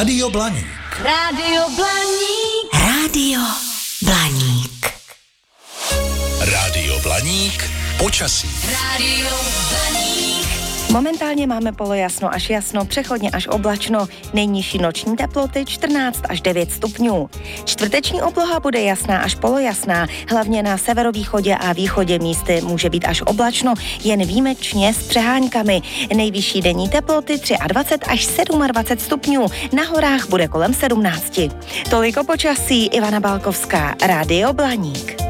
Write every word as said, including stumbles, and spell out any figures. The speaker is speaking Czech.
Rádio Blaník. Rádio Blaník. Rádio Blaník. Rádio Blaník. Počasí. Rádio Blaník. Momentálně máme polojasno až jasno, přechodně až oblačno, nejnižší noční teploty čtrnáct až devět stupňů. Čtvrteční obloha bude jasná až polojasná, hlavně na severovýchodě a východě místy může být až oblačno, jen výjimečně s přeháňkami. Nejvyšší denní teploty dvacet tři až dvacet sedm stupňů, na horách bude kolem sedmnáct. Toliko počasí, Ivana Balkovská, Rádio Blaník.